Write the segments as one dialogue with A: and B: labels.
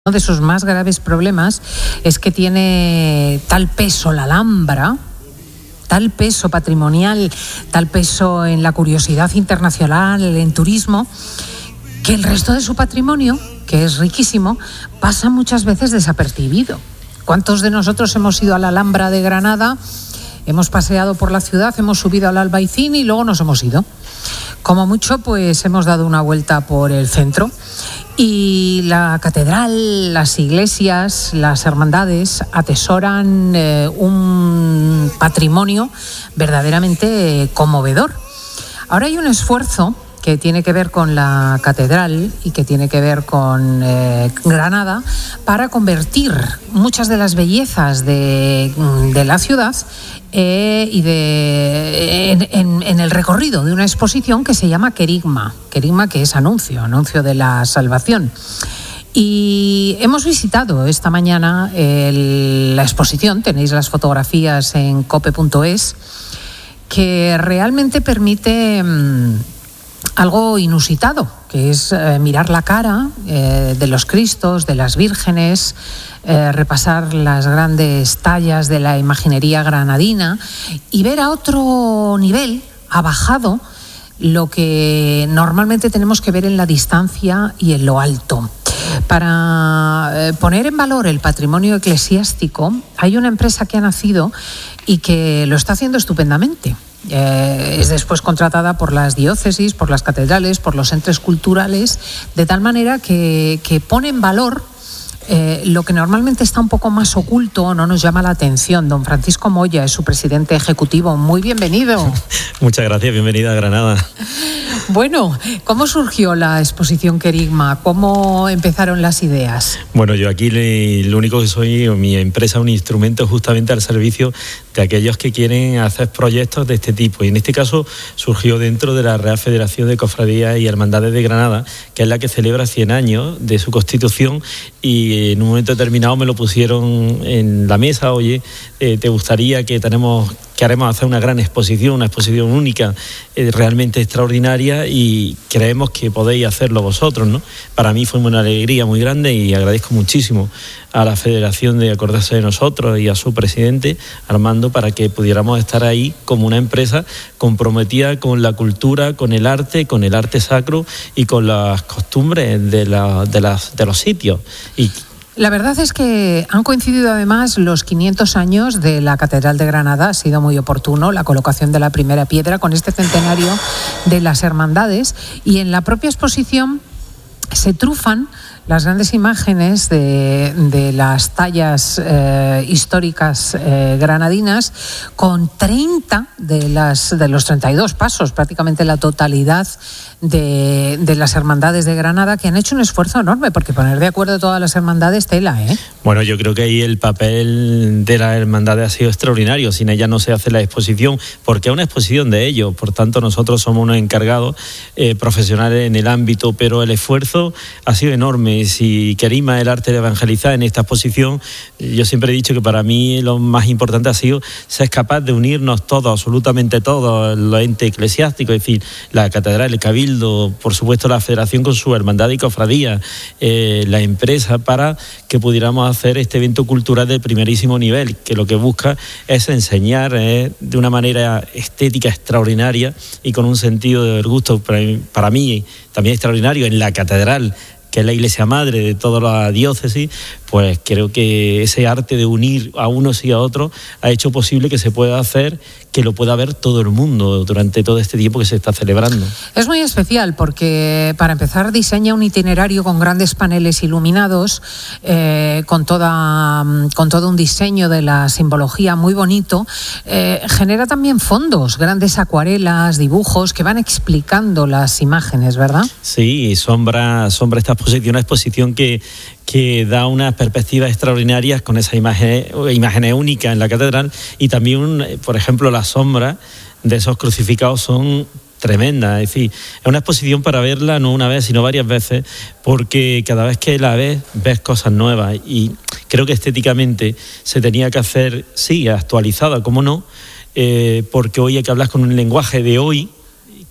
A: Uno de sus más graves problemas es que tiene tal peso la Alhambra, tal peso patrimonial, tal peso en la curiosidad internacional, en turismo, que el resto de su patrimonio, que es riquísimo, pasa muchas veces desapercibido. ¿Cuántos de nosotros hemos ido a la Alhambra de Granada, hemos paseado por la ciudad, hemos subido al Albaicín y luego nos hemos ido? Como mucho, pues hemos dado una vuelta por el centro. Y la catedral, las iglesias, las hermandades atesoran un patrimonio verdaderamente conmovedor. Ahora hay un esfuerzo que tiene que ver con la catedral y que tiene que ver con Granada para convertir muchas de las bellezas de la ciudad en el recorrido de una exposición que se llama Querigma, que es anuncio de la salvación. Y hemos visitado esta mañana la exposición, tenéis las fotografías en cope.es, que realmente permite algo inusitado, que es mirar la cara de los Cristos, de las vírgenes, repasar las grandes tallas de la imaginería granadina y ver a otro nivel, ha bajado lo que normalmente tenemos que ver en la distancia y en lo alto. Para poner en valor el patrimonio eclesiástico, hay una empresa que ha nacido y que lo está haciendo estupendamente. Es después contratada por las diócesis, por las catedrales, por los entes culturales, de tal manera que pone en valor lo que normalmente está un poco más oculto, no nos llama la atención. Don Francisco Moya es su presidente ejecutivo. Muy bienvenido.
B: Muchas gracias, bienvenida a Granada.
A: Bueno, ¿cómo surgió la exposición Querigma? ¿Cómo empezaron las ideas?
B: Bueno, yo aquí lo único que soy, mi empresa, un instrumento justamente al servicio de aquellos que quieren hacer proyectos de este tipo. Y en este caso surgió dentro de la Real Federación de Cofradías y Hermandades de Granada, que es la que celebra 100 años de su constitución, y en un momento determinado me lo pusieron en la mesa. Oye, ¿te gustaría que haremos hacer una gran exposición, una exposición única, realmente extraordinaria, y creemos que podéis hacerlo vosotros, ¿no? Para mí fue una alegría muy grande y agradezco muchísimo a la Federación de acordarse de nosotros y a su presidente, Armando, para que pudiéramos estar ahí como una empresa comprometida con la cultura, con el arte sacro y con las costumbres de los sitios. Y
A: la verdad es que han coincidido además los 500 años de la Catedral de Granada. Ha sido muy oportuno la colocación de la primera piedra con este centenario de las hermandades, y en la propia exposición se trufan las grandes imágenes de las tallas históricas granadinas, con 30 de los 32 pasos, prácticamente la totalidad de las hermandades de Granada, que han hecho un esfuerzo enorme, porque poner de acuerdo todas las hermandades, tela, ¿eh?
B: Bueno, yo creo que ahí el papel de las hermandades ha sido extraordinario. Sin ellas no se hace la exposición, porque es una exposición de ellos. Por tanto, nosotros somos unos encargados profesionales en el ámbito, pero el esfuerzo ha sido enorme. Si Querigma, el arte de evangelizar, en esta exposición, yo siempre he dicho que para mí lo más importante ha sido ser capaz de unirnos todos, absolutamente todos, los entes eclesiásticos, es decir, la catedral, el cabildo, por supuesto la federación con su hermandad y cofradía, la empresa, para que pudiéramos hacer este evento cultural de primerísimo nivel, que lo que busca es enseñar de una manera estética extraordinaria y con un sentido del gusto para mí también extraordinario en la catedral, que es la iglesia madre de toda la diócesis. Pues creo que ese arte de unir a unos y a otros ha hecho posible que se pueda hacer, que lo pueda ver todo el mundo durante todo este tiempo que se está celebrando.
A: Es muy especial porque, para empezar, diseña un itinerario con grandes paneles iluminados, con todo un diseño de la simbología muy bonito. Genera también fondos, grandes acuarelas, dibujos que van explicando las imágenes, ¿verdad?
B: Sí, sombra esta exposición, una exposición que da unas perspectivas extraordinarias con esas imágenes únicas en la catedral, y también, por ejemplo, las sombras de esos crucificados son tremendas. Es decir, es una exposición para verla no una vez, sino varias veces, porque cada vez que la ves cosas nuevas, y creo que estéticamente se tenía que hacer, sí, actualizada, cómo no, porque hoy hay que hablar con un lenguaje de hoy,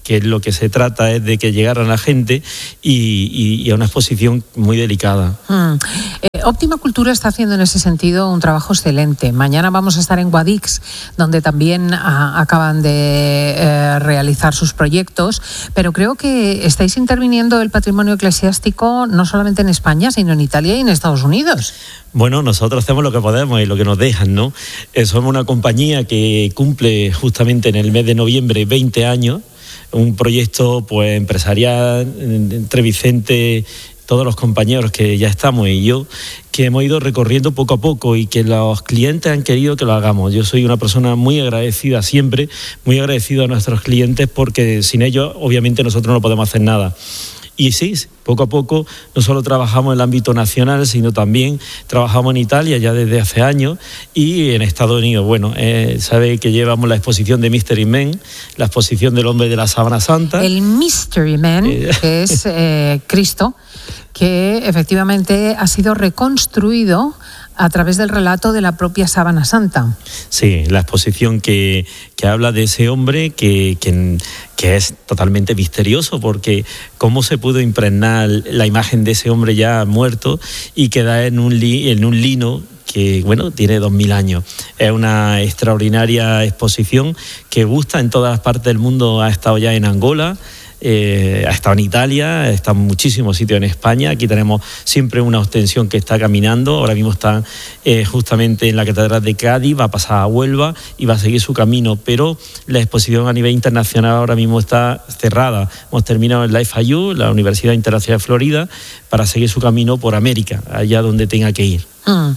B: que lo que se trata es de que llegaran la gente y a una exposición muy delicada.
A: Óptima Cultura está haciendo en ese sentido un trabajo excelente. Mañana vamos a estar en Guadix, donde también acaban de realizar sus proyectos, pero creo que estáis interviniendo el patrimonio eclesiástico no solamente en España, sino en Italia y en Estados Unidos.
B: Bueno, nosotros hacemos lo que podemos y lo que nos dejan, ¿no? Somos una compañía que cumple justamente en el mes de noviembre 20 años, un proyecto pues empresarial entre Vicente, todos los compañeros que ya estamos y yo, que hemos ido recorriendo poco a poco y que los clientes han querido que lo hagamos. Yo soy una persona muy agradecida siempre, muy agradecido a nuestros clientes, porque sin ellos obviamente nosotros no podemos hacer nada. Y sí, poco a poco no solo trabajamos en el ámbito nacional, sino también trabajamos en Italia ya desde hace años y en Estados Unidos. Bueno, sabe que llevamos la exposición de Mystery Man, la exposición del hombre de la sábana santa.
A: El Mystery Man, que es Cristo, que efectivamente ha sido reconstruido a través del relato de la propia sábana santa.
B: Sí, la exposición que habla de ese hombre que es totalmente misterioso, porque cómo se pudo impregnar la imagen de ese hombre ya muerto y queda en un lino que, bueno, tiene 2000 años. Es una extraordinaria exposición que gusta en todas las partes del mundo. Ha estado ya en Angola, ha estado en Italia, ha estado en muchísimos sitios en España. Aquí tenemos siempre una extensión que está caminando. Ahora mismo está justamente en la Catedral de Cádiz, va a pasar a Huelva y va a seguir su camino, pero la exposición a nivel internacional ahora mismo está cerrada. Hemos terminado en la FIU, la Universidad Internacional de Florida, para seguir su camino por América, allá donde tenga que ir.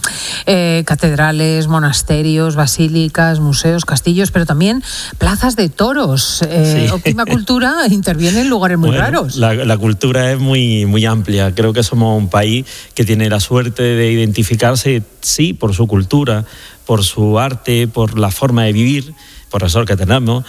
A: Catedrales, monasterios, basílicas, museos, castillos, pero también plazas de toros. Sí. Óptima Cultura interviene en lugares muy raros.
B: La cultura es muy, muy amplia. Creo que somos un país que tiene la suerte de identificarse, sí, por su cultura, por su arte, por la forma de vivir, por eso que tenemos,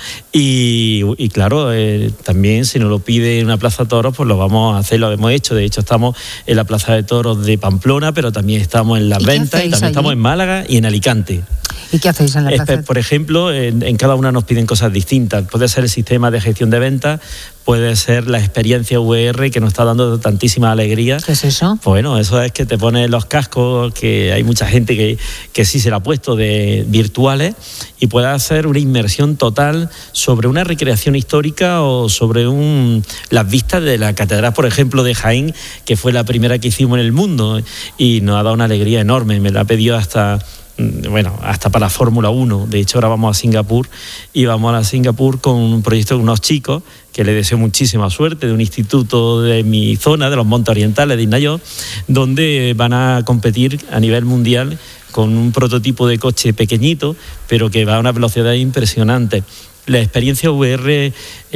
B: y claro, también si nos lo pide una plaza de toros, pues lo vamos a hacer, lo hemos hecho. De hecho, estamos en la plaza de toros de Pamplona, pero también estamos en Las Ventas y también estamos en Málaga y en Alicante.
A: ¿Y qué hacéis en la plaza?
B: Por ejemplo, en cada una nos piden cosas distintas. Puede ser el sistema de gestión de ventas, puede ser la experiencia VR, que nos está dando tantísima alegría.
A: ¿Qué es eso?
B: Bueno, eso es que te pones los cascos, que hay mucha gente que sí se la ha puesto, de virtuales, y puede hacer una inmersión total sobre una recreación histórica o sobre las vistas de la catedral, por ejemplo, de Jaén, que fue la primera que hicimos en el mundo, y nos ha dado una alegría enorme. Me la ha pedido hasta para la Fórmula 1. De hecho, ahora vamos a Singapur, y vamos a Singapur con un proyecto de unos chicos que le deseo muchísima suerte, de un instituto de mi zona, de los Montes Orientales de Isnayó, donde van a competir a nivel mundial con un prototipo de coche pequeñito, pero que va a una velocidad impresionante. La experiencia VR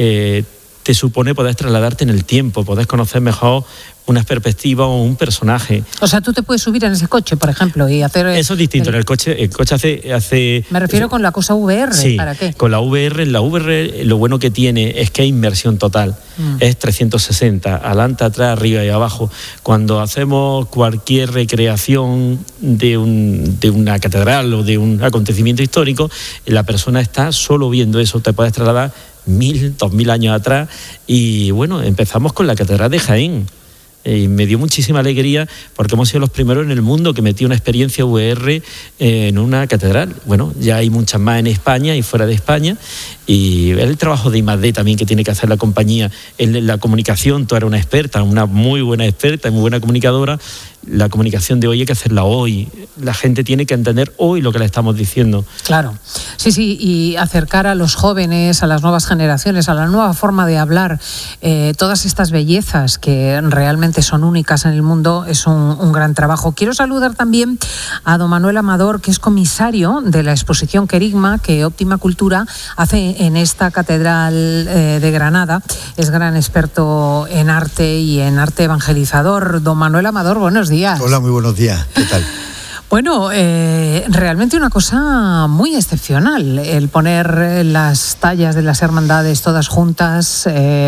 B: te supone poder trasladarte en el tiempo, poder conocer mejor una perspectiva o un personaje.
A: O sea, tú te puedes subir en ese coche, por ejemplo, y hacer...
B: Eso es distinto. En el coche hace...
A: Me refiero con la cosa VR.
B: Sí,
A: ¿para qué?
B: Con la VR lo bueno que tiene es que hay inmersión total. Es 360, adelante, atrás, arriba y abajo. Cuando hacemos cualquier recreación de una catedral o de un acontecimiento histórico, la persona está solo viendo eso. Te puedes trasladar 1000, 2000 años atrás. Y bueno, empezamos con la Catedral de Jaén. Y me dio muchísima alegría porque hemos sido los primeros en el mundo que metió una experiencia VR en una catedral. Bueno, ya hay muchas más en España y fuera de España, y el trabajo de I+D también que tiene que hacer la compañía en la comunicación. Tú eres una experta, una muy buena experta y muy buena comunicadora. La comunicación de hoy hay que hacerla hoy. La gente tiene que entender hoy lo que le estamos diciendo.
A: Claro, sí, y acercar a los jóvenes, a las nuevas generaciones, a la nueva forma de hablar, todas estas bellezas que realmente son únicas en el mundo, es un gran trabajo. Quiero saludar también a don Manuel Amador, que es comisario de la exposición Querigma que Óptima Cultura hace en esta catedral de Granada. Es gran experto en arte y en arte evangelizador. Don Manuel Amador, buenos días.
C: Hola, muy buenos días. ¿Qué tal?
A: Bueno, realmente una cosa muy excepcional, el poner las tallas de las hermandades todas juntas,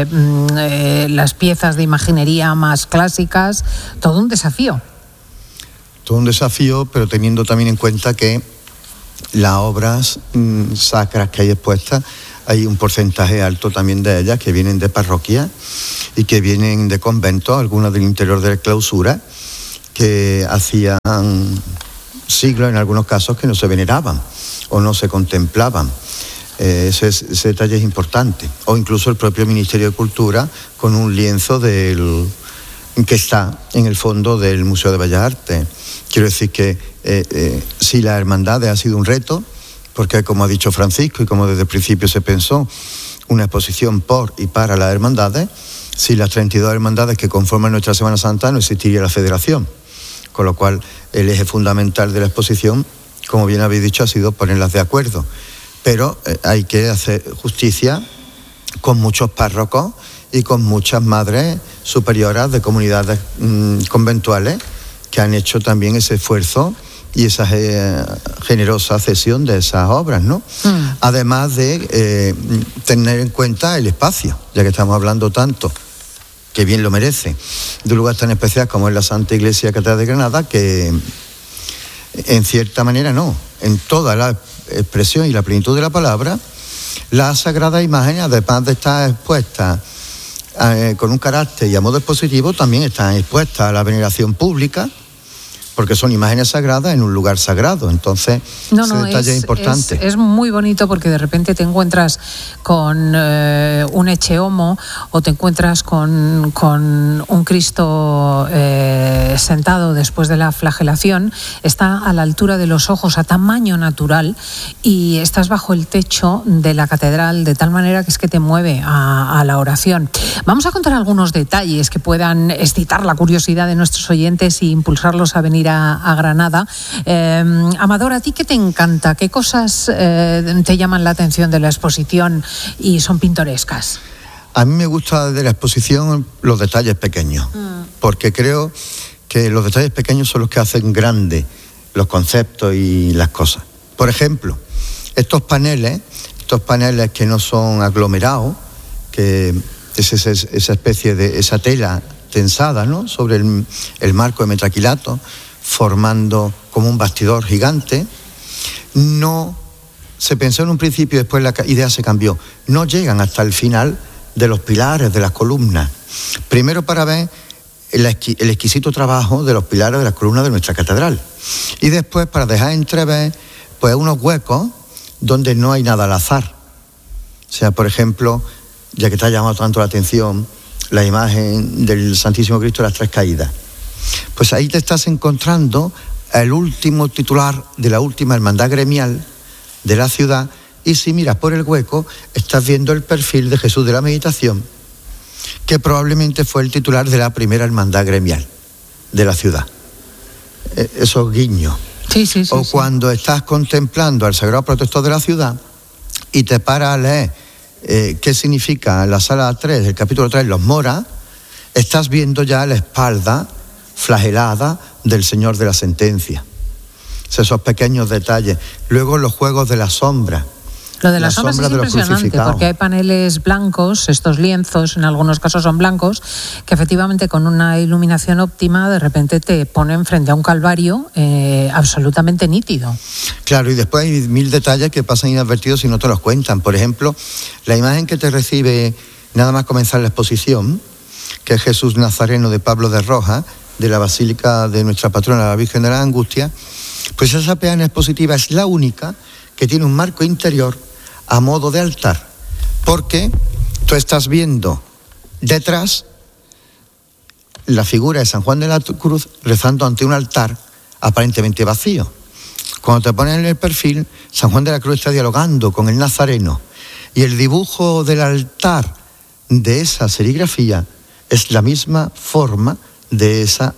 A: las piezas de imaginería más clásicas, todo un desafío.
C: Todo un desafío, pero teniendo también en cuenta que las obras sacras que hay expuestas hay un porcentaje alto también de ellas que vienen de parroquias y que vienen de conventos, algunas del interior de la clausura, que hacían siglos en algunos casos que no se veneraban o no se contemplaban. Ese detalle es importante. O incluso el propio Ministerio de Cultura con un lienzo que está en el fondo del Museo de Bellas Artes. Quiero decir que si la hermandad ha sido un reto, porque como ha dicho Francisco y como desde el principio se pensó, una exposición por y para las hermandades, sin las 32 hermandades que conforman nuestra Semana Santa no existiría la federación. Con lo cual el eje fundamental de la exposición, como bien habéis dicho, ha sido ponerlas de acuerdo. Pero hay que hacer justicia con muchos párrocos y con muchas madres superioras de comunidades conventuales que han hecho también ese esfuerzo y esa generosa cesión de esas obras, ¿no? Además de tener en cuenta el espacio, ya que estamos hablando tanto, que bien lo merece, de un lugar tan especial como es la Santa Iglesia Catedral de Granada, que en cierta manera no, en toda la expresión y la plenitud de la palabra, la sagrada imagen, además de estar expuesta con un carácter y a modo expositivo, también están expuestas a la veneración pública, porque son imágenes sagradas en un lugar sagrado. Entonces, ese detalle es importante.
A: Es muy bonito porque de repente te encuentras con un Ecce Homo o te encuentras con un Cristo sentado después de la flagelación. Está a la altura de los ojos, a tamaño natural, y estás bajo el techo de la catedral de tal manera que es que te mueve a la oración. Vamos a contar algunos detalles que puedan excitar la curiosidad de nuestros oyentes e impulsarlos a venir a Granada. Amador, ¿a ti qué te encanta? ¿Qué cosas te llaman la atención de la exposición y son pintorescas?
C: A mí me gusta de la exposición los detalles pequeños, porque creo que los detalles pequeños son los que hacen grandes los conceptos y las cosas. Por ejemplo, estos paneles que no son aglomerados, que es esa especie de esa tela tensada, ¿no?, sobre el marco de metaquilato, formando como un bastidor gigante. No se pensó en un principio y después la idea se cambió. No llegan hasta el final de los pilares, de las columnas. Primero para ver el exquisito trabajo de los pilares de las columnas de nuestra catedral. Y después para dejar entrever pues unos huecos donde no hay nada al azar. O sea, por ejemplo, ya que te ha llamado tanto la atención la imagen del Santísimo Cristo de las Tres Caídas, pues ahí te estás encontrando el último titular de la última hermandad gremial de la ciudad, y si miras por el hueco estás viendo el perfil de Jesús de la Meditación, que probablemente fue el titular de la primera hermandad gremial de la ciudad. Esos guiños.
A: Sí,
C: o cuando estás contemplando al Sagrado Protector de la ciudad y te paras a leer qué significa la sala 3 del capítulo 3, los moras, estás viendo ya la espalda flagelada del Señor de la Sentencia. Esos pequeños detalles. Luego los juegos de la sombra.
A: Lo de las sombras es impresionante, porque hay paneles blancos, estos lienzos en algunos casos son blancos, que efectivamente con una iluminación óptima de repente te ponen frente a un calvario absolutamente nítido.
C: Claro, y después hay 1000 detalles que pasan inadvertidos y no te los cuentan. Por ejemplo, la imagen que te recibe nada más comenzar la exposición, que es Jesús Nazareno de Pablo de Rojas, de la Basílica de nuestra patrona, la Virgen de la Angustia, pues esa peana expositiva es la única que tiene un marco interior a modo de altar, porque tú estás viendo detrás la figura de San Juan de la Cruz rezando ante un altar aparentemente vacío. Cuando te pones en el perfil, San Juan de la Cruz está dialogando con el Nazareno, y el dibujo del altar de esa serigrafía es la misma forma de esa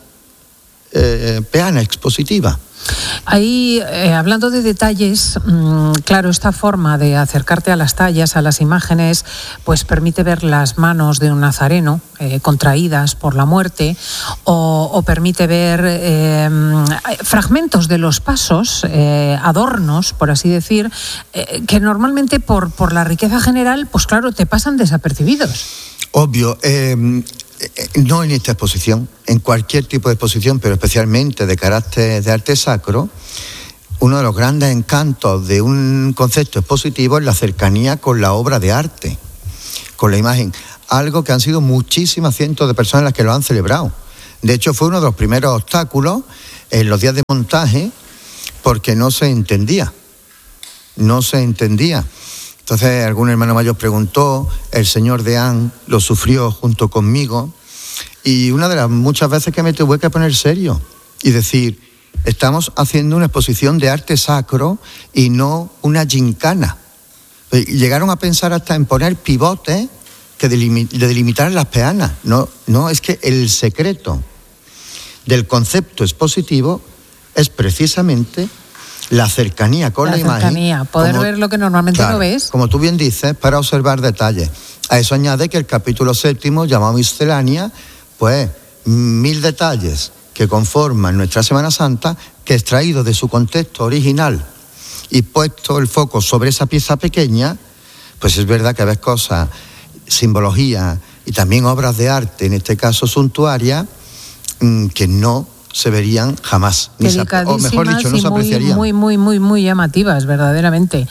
C: peana expositiva.
A: Ahí, hablando de detalles, claro, esta forma de acercarte a las tallas, a las imágenes, pues permite ver las manos de un nazareno contraídas por la muerte, o permite ver fragmentos de los pasos, adornos, por así decir, que normalmente por la riqueza general, pues claro, te pasan desapercibidos.
C: Obvio. No en esta exposición, en cualquier tipo de exposición, pero especialmente de carácter de arte sacro, uno de los grandes encantos de un concepto expositivo es la cercanía con la obra de arte, con la imagen. Algo que han sido muchísimas cientos de personas las que lo han celebrado. De hecho, fue uno de los primeros obstáculos en los días de montaje, porque no se entendía. Entonces, algún hermano mayor preguntó, el señor Deán lo sufrió junto conmigo, y una de las muchas veces que me tuve que poner serio y decir, estamos haciendo una exposición de arte sacro y no una gincana. Llegaron a pensar hasta en poner pivotes que delimitaran las peanas. No, es que el secreto del concepto expositivo es precisamente la cercanía con la imagen.
A: Cercanía, poder ver lo que normalmente no ves.
C: Como tú bien dices, para observar detalles. A eso añade que el capítulo 7, llamado Miscelánea, pues 1000 detalles que conforman nuestra Semana Santa, que extraído de su contexto original y puesto el foco sobre esa pieza pequeña, pues es verdad que ves cosas, simbología y también obras de arte, en este caso suntuarias, que no se verían jamás.
A: Delicadísimas, o mejor dicho, no se apreciarían. Muy llamativas, verdaderamente.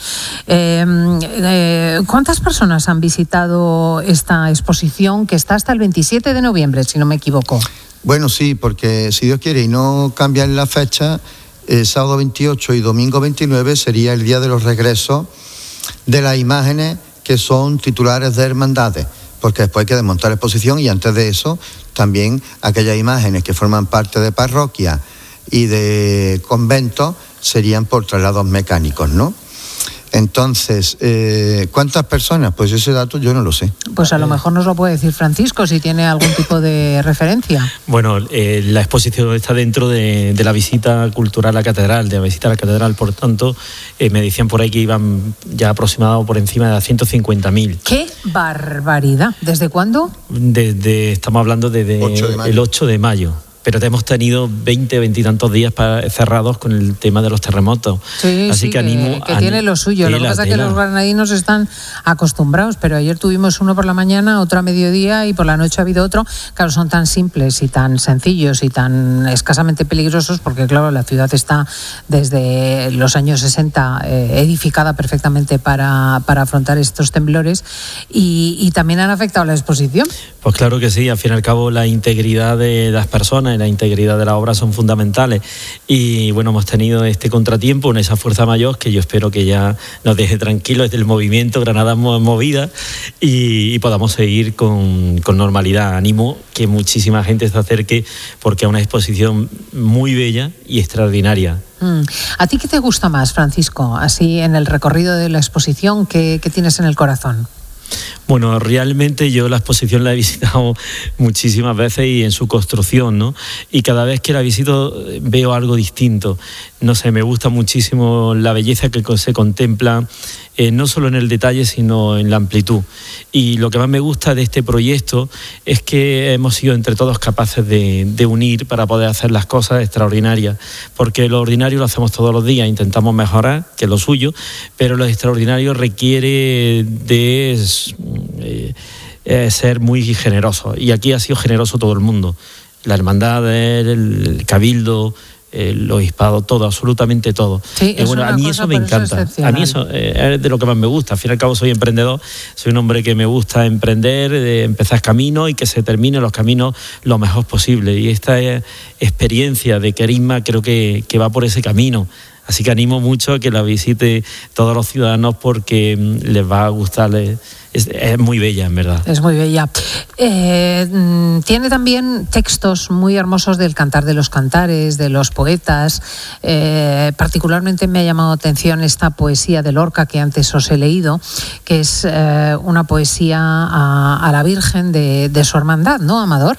A: ¿Cuántas personas han visitado esta exposición que está hasta el 27 de noviembre, si no me equivoco?
C: Bueno, sí, porque si Dios quiere y no cambian la fecha, sábado 28 y domingo 29 sería el día de los regresos de las imágenes que son titulares de hermandades, porque después hay que desmontar la exposición y antes de eso también aquellas imágenes que forman parte de parroquia y de conventos serían por traslados mecánicos, ¿no? Entonces, ¿cuántas personas? Pues ese dato yo no lo sé.
A: Pues a lo mejor nos lo puede decir Francisco, si tiene algún tipo de referencia.
B: Bueno, la exposición está dentro de la visita cultural a la catedral, de la visita a la catedral, por tanto, me decían por ahí que iban ya aproximados por encima de 150.000.
A: ¡Qué barbaridad! ¿Desde cuándo?
B: Estamos hablando desde el 8 de mayo. Pero hemos tenido 20 y tantos días cerrados con el tema de los terremotos.
A: Sí, así que animo que tiene lo suyo. Lo que pasa es que los granadinos están acostumbrados, pero ayer tuvimos uno por la mañana, otro a mediodía y por la noche ha habido otro. Claro, son tan simples y tan sencillos y tan escasamente peligrosos porque, claro, la ciudad está desde los años 60 edificada perfectamente para afrontar estos temblores y también han afectado la exposición.
B: Pues claro que sí, al fin y al cabo la integridad de las personas y la integridad de la obra son fundamentales y bueno, hemos tenido este contratiempo en esa fuerza mayor que yo espero que ya nos deje tranquilos desde el movimiento Granada Movida y podamos seguir con normalidad. Animo que muchísima gente se acerque porque es una exposición muy bella y extraordinaria.
A: ¿A ti qué te gusta más, Francisco? Así en el recorrido de la exposición, ¿qué tienes en el corazón?
B: Bueno, realmente yo la exposición la he visitado muchísimas veces y en su construcción, ¿no? Y cada vez que la visito veo algo distinto. No sé, me gusta muchísimo la belleza que se contempla, no solo en el detalle, sino en la amplitud. Y lo que más me gusta de este proyecto es que hemos sido entre todos capaces de unir para poder hacer las cosas extraordinarias. Porque lo ordinario lo hacemos todos los días, intentamos mejorar, que es lo suyo, pero lo extraordinario requiere de ser muy generoso. Y aquí ha sido generoso todo el mundo. La hermandad, el cabildo, el obispado, todo, absolutamente todo.
A: Sí,
B: bueno, a mí eso me encanta. A mí eso es de lo que más me gusta. Al fin y al cabo soy emprendedor, soy un hombre que me gusta emprender, empezar caminos y que se terminen los caminos lo mejor posible. Y esta experiencia de Querisma creo que va por ese camino. Así que animo mucho a que la visite todos los ciudadanos porque les va a gustar. Es muy bella, en verdad.
A: Es muy bella. Tiene también textos muy hermosos del Cantar de los Cantares, de los poetas. Particularmente me ha llamado la atención esta poesía de Lorca que antes os he leído, que es una poesía a la Virgen de su hermandad, ¿no, Amador?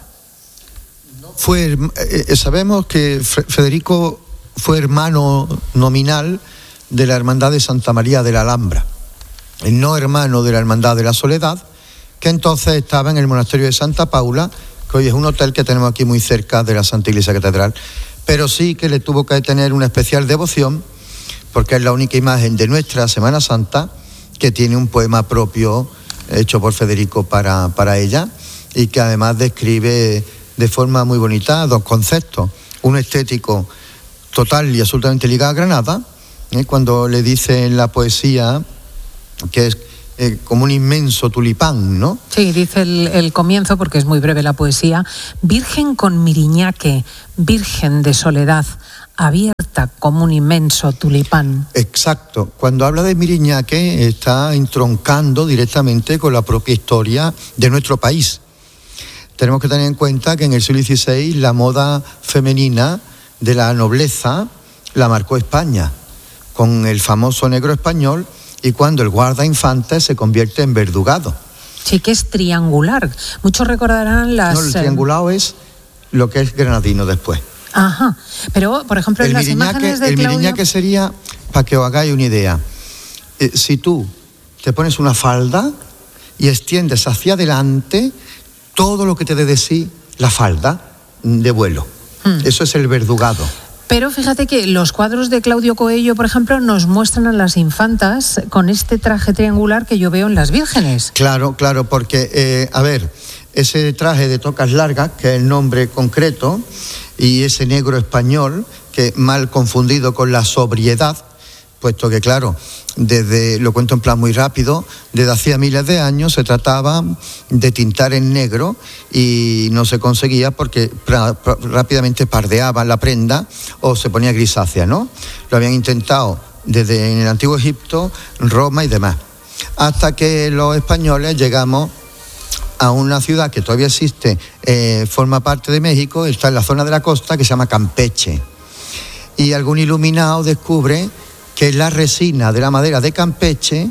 C: Sabemos que Federico fue hermano nominal de la Hermandad de Santa María de la Alhambra, no hermano de la Hermandad de la Soledad, que entonces estaba en el monasterio de Santa Paula, que hoy es un hotel que tenemos aquí muy cerca de la Santa Iglesia Catedral, pero sí que le tuvo que tener una especial devoción, porque es la única imagen de nuestra Semana Santa que tiene un poema propio hecho por Federico para ella, y que además describe de forma muy bonita dos conceptos, uno estético total y absolutamente ligado a Granada cuando le dice en la poesía que es como un inmenso tulipán, ¿no?
A: Sí, dice el comienzo, porque es muy breve la poesía: virgen con miriñaque, virgen de soledad, abierta como un inmenso tulipán.
C: Exacto. Cuando habla de miriñaque está entroncando directamente con la propia historia de nuestro país. Tenemos que tener en cuenta que en el siglo XVI la moda femenina de la nobleza la marcó España, con el famoso negro español, y cuando el guardainfantes se convierte en verdugado.
A: Sí, que es triangular. Muchos recordarán las...
C: No, el triangulado es lo que es granadino después.
A: Ajá, pero por ejemplo en las imágenes de Claudio...
C: El miriñaque sería, para que os hagáis una idea, si tú te pones una falda y extiendes hacia adelante todo lo que te dé de sí la falda de vuelo. Eso es el verdugado.
A: Pero fíjate que los cuadros de Claudio Coello, por ejemplo, nos muestran a las infantas con este traje triangular que yo veo en las vírgenes.
C: Claro, porque, ese traje de tocas largas, que es el nombre concreto, y ese negro español, que mal confundido con la sobriedad, puesto que, claro, lo cuento en plan muy rápido, desde hacía miles de años se trataba de tintar en negro y no se conseguía porque rápidamente pardeaba la prenda o se ponía grisácea, ¿no? Lo habían intentado desde en el Antiguo Egipto, Roma y demás. Hasta que los españoles llegamos a una ciudad que todavía existe, forma parte de México, está en la zona de la costa, que se llama Campeche. Y algún iluminado descubre que la resina de la madera de Campeche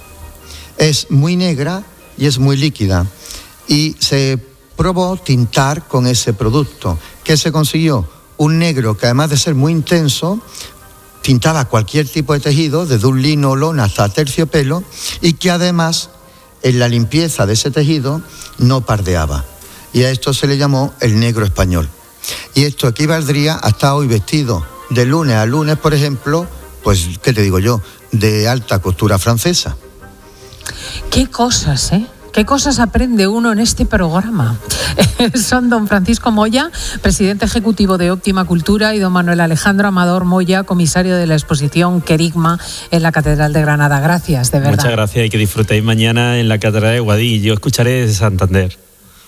C: es muy negra y es muy líquida. Y se probó tintar con ese producto. ¿Qué se consiguió? Un negro que, además de ser muy intenso, tintaba cualquier tipo de tejido, desde un lino o lona hasta terciopelo, y que además en la limpieza de ese tejido no pardeaba. Y a esto se le llamó el negro español. Y esto equivaldría a estar hoy vestido de lunes a lunes, por ejemplo, pues, ¿qué te digo yo?, de alta costura francesa.
A: Qué cosas, ¿eh? ¿Qué cosas aprende uno en este programa? Son don Francisco Moya, presidente ejecutivo de Óptima Cultura, y don Manuel Alejandro Amador Moya, comisario de la exposición Querigma en la Catedral de Granada. Gracias, de verdad.
B: Muchas gracias y que disfrutéis mañana en la Catedral de Guadix. Yo escucharé desde Santander.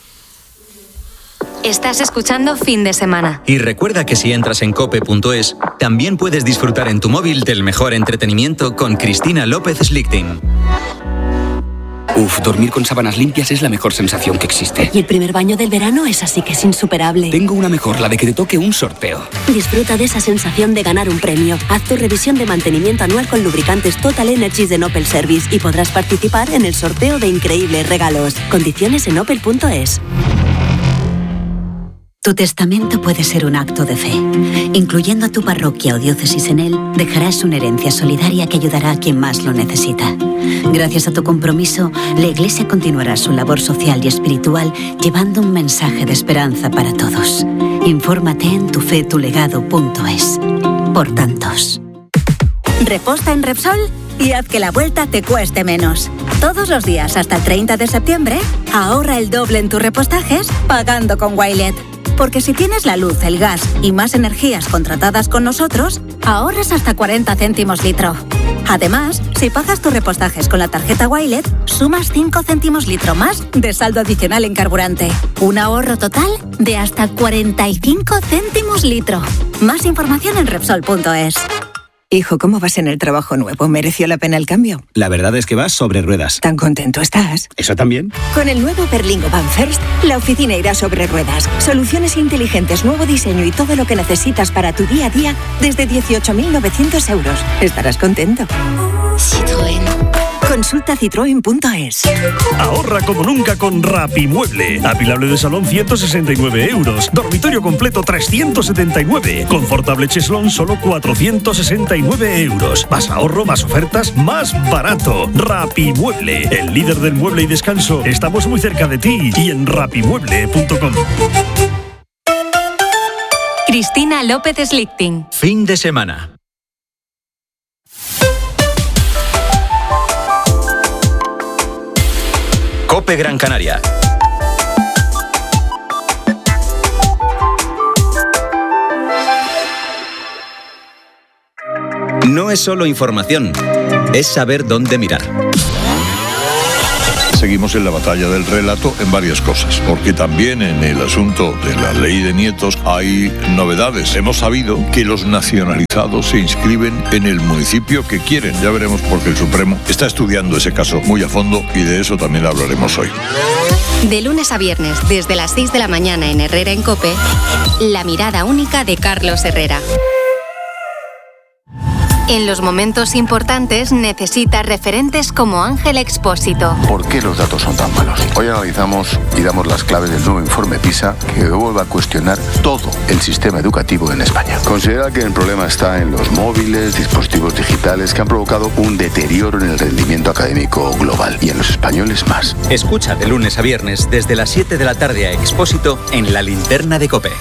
D: Estás escuchando Fin de Semana.
E: Y recuerda que si entras en cope.es, también puedes disfrutar en tu móvil del mejor entretenimiento con Cristina López Slichting.
F: Dormir con sábanas limpias es la mejor sensación que existe.
G: Y el primer baño del verano es así que es insuperable.
F: Tengo una mejor, la de que te toque un sorteo.
G: Disfruta de esa sensación de ganar un premio. Haz tu revisión de mantenimiento anual con lubricantes Total Energies de Opel Service y podrás participar en el sorteo de increíbles regalos. Condiciones en opel.es.
H: Tu testamento puede ser un acto de fe. Incluyendo a tu parroquia o diócesis en él, dejarás una herencia solidaria que ayudará a quien más lo necesita. Gracias a tu compromiso, la Iglesia continuará su labor social y espiritual llevando un mensaje de esperanza para todos. Infórmate en tufetulegado.es. Por tantos.
I: Reposta en Repsol y haz que la vuelta te cueste menos. Todos los días hasta el 30 de septiembre, ahorra el doble en tus repostajes pagando con Wilet. Porque si tienes la luz, el gas y más energías contratadas con nosotros, ahorras hasta 40 céntimos litro. Además, si pagas tus repostajes con la tarjeta Wilet, sumas 5 céntimos litro más de saldo adicional en carburante. Un ahorro total de hasta 45 céntimos litro. Más información en Repsol.es.
J: Hijo, ¿cómo vas en el trabajo nuevo? ¿Mereció la pena el cambio?
F: La verdad es que vas sobre ruedas.
J: ¿Tan contento estás?
F: ¿Eso también?
J: Con el nuevo Berlingo Van First, la oficina irá sobre ruedas. Soluciones inteligentes, nuevo diseño y todo lo que necesitas para tu día a día desde 18.900 euros. Estarás contento.
K: Citroën.
J: Consulta citroen.es.
L: Ahorra como nunca con Rapimueble. Apilable de salón 169 euros. Dormitorio completo 379. Confortable cheslón solo 469 euros. Más ahorro, más ofertas, más barato. Rapimueble. El líder del mueble y descanso. Estamos muy cerca de ti y en rapimueble.com.
D: Cristina López Slichting.
E: Fin de semana. Cope Gran Canaria. No es solo información, es saber dónde mirar.
M: Seguimos en la batalla del relato en varias cosas, porque también en el asunto de la ley de nietos hay novedades. Hemos sabido que los nacionalizados se inscriben en el municipio que quieren. Ya veremos, porque el Supremo está estudiando ese caso muy a fondo y de eso también hablaremos hoy.
D: De lunes a viernes, desde las 6 de la mañana en Herrera en COPE, la mirada única de Carlos Herrera. En los momentos importantes necesitas referentes como Ángel Expósito.
N: ¿Por qué los datos son tan malos? Hoy analizamos y damos las claves del nuevo informe PISA que vuelve a cuestionar todo el sistema educativo en España. Considera que el problema está en los móviles, dispositivos digitales que han provocado un deterioro en el rendimiento académico global y en los españoles más.
E: Escucha de lunes a viernes desde las 7 de la tarde a Expósito en La Linterna de COPE.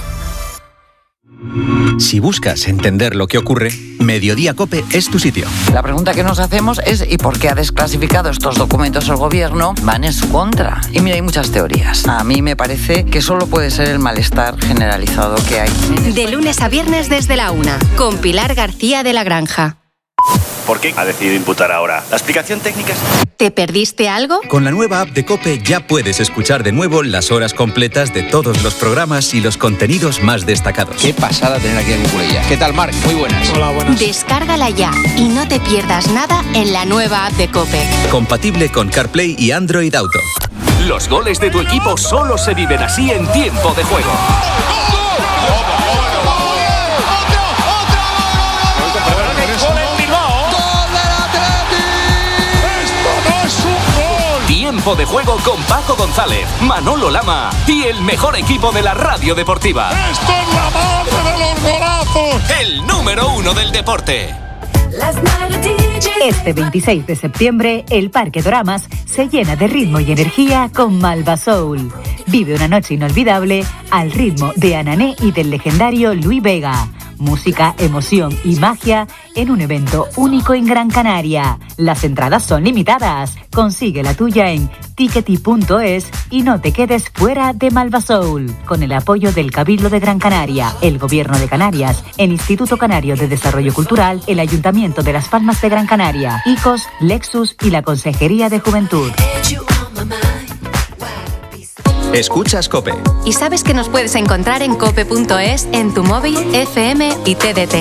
E: Si buscas entender lo que ocurre, Mediodía COPE es tu sitio.
O: La pregunta que nos hacemos es ¿y por qué ha desclasificado estos documentos el gobierno? Van en su contra. Y mira, hay muchas teorías. A mí me parece que solo puede ser el malestar generalizado que hay.
D: De lunes a viernes desde la 1, con Pilar García de la Granja.
P: ¿Por qué ha decidido imputar ahora? ¿La explicación técnica es...?
D: ¿Te perdiste algo?
E: Con la nueva app de COPE ya puedes escuchar de nuevo las horas completas de todos los programas y los contenidos más destacados.
Q: Qué pasada tener aquí a Cucurella. ¿Qué tal, Marc? Muy buenas.
P: Hola, buenas.
D: Descárgala ya y no te pierdas nada en la nueva app de COPE.
E: Compatible con CarPlay y Android Auto.
R: Los goles de tu equipo solo se viven así en tiempo de juego. Tiempo de juego con Paco González, Manolo Lama y el mejor equipo de la radio deportiva.
S: ¡Esto es la madre de los golazos!
R: El número 1 del deporte.
T: Este 26 de septiembre, el Parque Doramas se llena de ritmo y energía con Malva Soul. Vive una noche inolvidable al ritmo de Anané y del legendario Luis Vega. Música, emoción y magia en un evento único en Gran Canaria. Las entradas son limitadas. Consigue la tuya en tickety.es y no te quedes fuera de Malva Soul. Con el apoyo del Cabildo de Gran Canaria, el Gobierno de Canarias, el Instituto Canario de Desarrollo Cultural, el Ayuntamiento de Las Palmas de Gran Canaria, ICOS, Lexus y la Consejería de Juventud.
E: Escuchas COPE.
D: Y sabes que nos puedes encontrar en cope.es, en tu móvil, FM y TDT.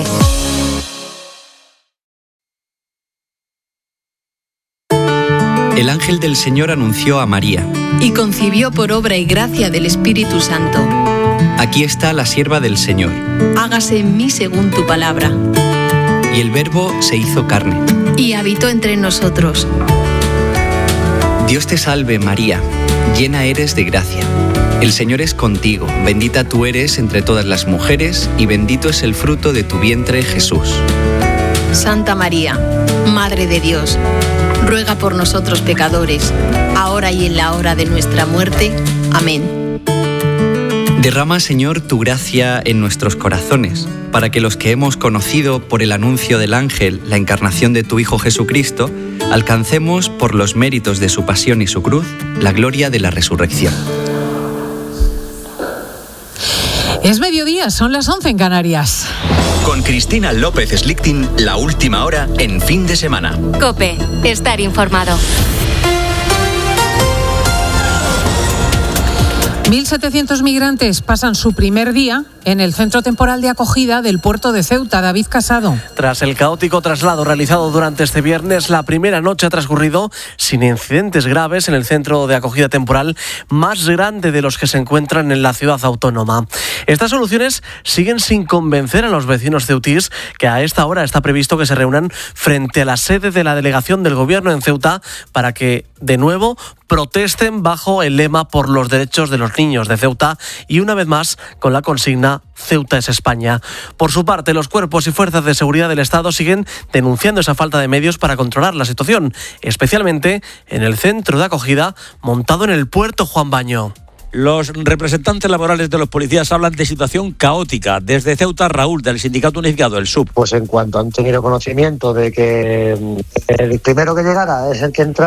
E: El ángel del Señor anunció a María.
U: Y concibió por obra y gracia del Espíritu Santo.
E: Aquí está la sierva del Señor.
U: Hágase en mí según tu palabra.
E: Y el Verbo se hizo carne.
U: Y habitó entre nosotros.
E: Dios te salve, María. Llena eres de gracia. El Señor es contigo. Bendita tú eres entre todas las mujeres y bendito es el fruto de tu vientre, Jesús.
U: Santa María, Madre de Dios, ruega por nosotros pecadores, ahora y en la hora de nuestra muerte. Amén.
E: Derrama, Señor, tu gracia en nuestros corazones, para que los que hemos conocido por el anuncio del ángel la encarnación de tu Hijo Jesucristo, alcancemos por los méritos de su pasión y su cruz la gloria de la resurrección.
A: Es mediodía, son las 11 en Canarias.
E: Con Cristina López Slichting, la última hora en fin de semana.
D: COPE, estar informado.
A: 1.700 migrantes pasan su primer día en el centro temporal de acogida del puerto de Ceuta. David Casado.
V: Tras el caótico traslado realizado durante este viernes, la primera noche ha transcurrido sin incidentes graves en el centro de acogida temporal más grande de los que se encuentran en la ciudad autónoma. Estas soluciones siguen sin convencer a los vecinos ceutíes, que a esta hora está previsto que se reúnan frente a la sede de la delegación del gobierno en Ceuta para que, de nuevo, protesten bajo el lema por los derechos de los niños de Ceuta y una vez más con la consigna Ceuta es España. Por su parte, los cuerpos y fuerzas de seguridad del Estado siguen denunciando esa falta de medios para controlar la situación, especialmente en el centro de acogida montado en el puerto Juan Baño.
W: Los representantes laborales de los policías hablan de situación caótica. Desde Ceuta, Raúl, del Sindicato Unificado, el SUB.
X: Pues en cuanto han tenido conocimiento de que el primero que llegara es el que entraba,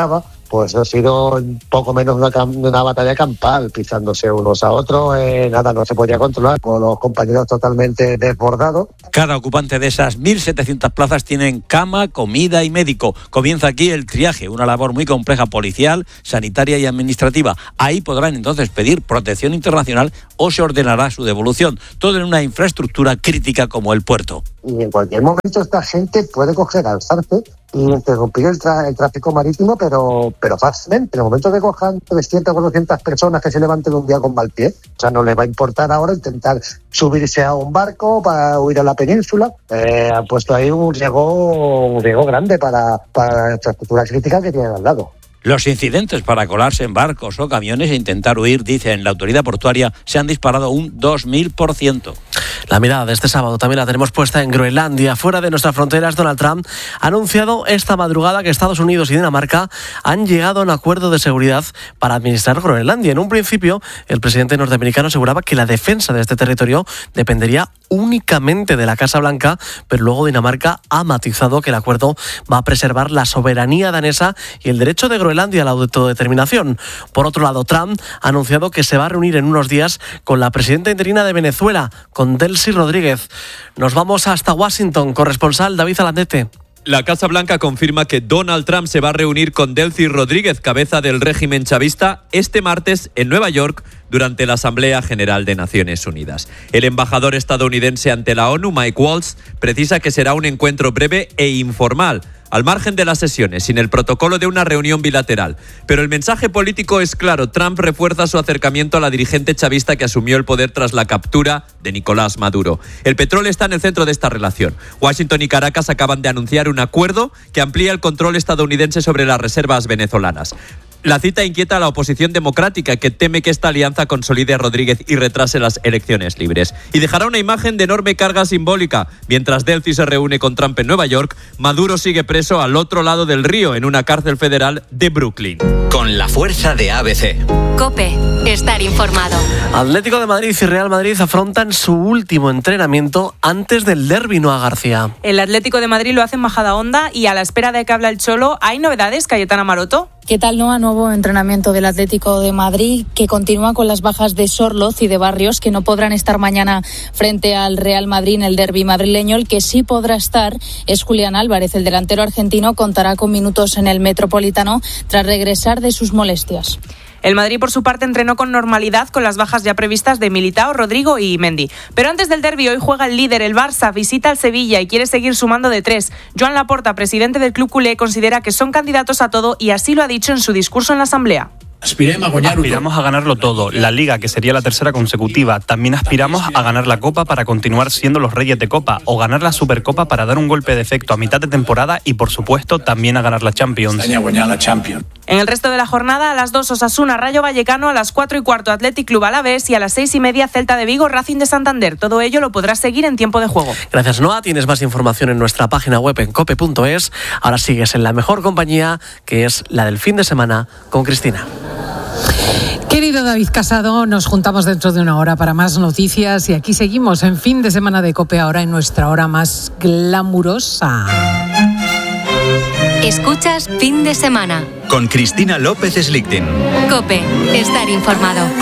B: pues ha sido un poco menos una batalla campal, pisándose unos a otros, nada, no se podía controlar, con los compañeros totalmente desbordados.
W: Cada ocupante de esas 1.700 plazas tienen cama, comida y médico. Comienza aquí el triaje, una labor muy compleja policial, sanitaria y administrativa. Ahí podrán entonces pedir protección internacional o se ordenará su devolución, todo en una infraestructura crítica como el puerto.
B: Y en cualquier momento esta gente puede coger, alzarse y interrumpir el tráfico marítimo, pero fácilmente. En el momento que cojan 300 o 400 personas que se levanten un día con mal pie, o sea, no les va a importar ahora intentar subirse a un barco para huir a la península. Han puesto ahí un riesgo grande para la infraestructura crítica que tienen al lado.
W: Los incidentes para colarse en barcos o camiones e intentar huir, dice en la autoridad portuaria, se han disparado un 2000%.
V: La mirada de este sábado también la tenemos puesta en Groenlandia. Fuera de nuestras fronteras, Donald Trump ha anunciado esta madrugada que Estados Unidos y Dinamarca han llegado a un acuerdo de seguridad para administrar Groenlandia. En un principio, el presidente norteamericano aseguraba que la defensa de este territorio dependería únicamente de la Casa Blanca, pero luego Dinamarca ha matizado que el acuerdo va a preservar la soberanía danesa y el derecho de Groenlandia a la autodeterminación. Por otro lado, Trump ha anunciado que se va a reunir en unos días con la presidenta interina de Venezuela, con Delcy Rodríguez. Nos vamos hasta Washington, corresponsal David Alandete.
C: La Casa Blanca confirma que Donald Trump se va a reunir con Delcy Rodríguez, cabeza del régimen chavista, este martes en Nueva York durante la Asamblea General de Naciones Unidas. El embajador estadounidense ante la ONU, Mike Waltz, precisa que será un encuentro breve e informal, al margen de las sesiones, sin el protocolo de una reunión bilateral. Pero el mensaje político es claro. Trump refuerza su acercamiento a la dirigente chavista que asumió el poder tras la captura de Nicolás Maduro. El petróleo está en el centro de esta relación. Washington y Caracas acaban de anunciar un acuerdo que amplía el control estadounidense sobre las reservas venezolanas. La cita inquieta a la oposición democrática, que teme que esta alianza consolide a Rodríguez y retrase las elecciones libres. Y dejará una imagen de enorme carga simbólica. Mientras Delcy se reúne con Trump en Nueva York, Maduro sigue preso al otro lado del río, en una cárcel federal de Brooklyn.
R: Con la fuerza de ABC.
D: COPE, estar informado.
V: Atlético de Madrid y Real Madrid afrontan su último entrenamiento antes del derbi, Noa García.
G: El Atlético de Madrid lo hace en Majadahonda y a la espera de que hable el Cholo, ¿hay novedades, Cayetana Maroto?
X: ¿Qué tal, Noa? Nuevo entrenamiento del Atlético de Madrid que continúa con las bajas de Sorloz y de Barrios, que no podrán estar mañana frente al Real Madrid en el derbi madrileño. El que sí podrá estar es Julián Álvarez. El delantero argentino contará con minutos en el Metropolitano tras regresar de sus molestias.
G: El Madrid, por su parte, entrenó con normalidad con las bajas ya previstas de Militao, Rodrigo y Mendy. Pero antes del derbi, hoy juega el líder, el Barça, visita al Sevilla y quiere seguir sumando de 3. Joan Laporta, presidente del club culé, considera que son candidatos a todo y así lo ha dicho en su discurso en la Asamblea.
Y: Aspiramos a ganarlo todo, la Liga, que sería la tercera consecutiva. También aspiramos a ganar la Copa para continuar siendo los reyes de Copa, o ganar la Supercopa para dar un golpe de efecto a mitad de temporada y, por supuesto, también a ganar la Champions.
G: En el resto de la jornada, a las 2 Osasuna, Rayo Vallecano, a las 4:15 Athletic Club Alavés y a las 6:30 Celta de Vigo, Racing de Santander. Todo ello lo podrás seguir en tiempo de juego.
V: Gracias, Noa. Tienes más información en nuestra página web en cope.es. Ahora sigues en la mejor compañía, que es la del fin de semana con Cristina.
A: Querido David Casado, nos juntamos dentro de una hora para más noticias y aquí seguimos en Fin de Semana de COPE, ahora en nuestra hora más glamurosa.
D: Escuchas Fin de Semana
R: Con Cristina López Slichting.
D: COPE, estar informado.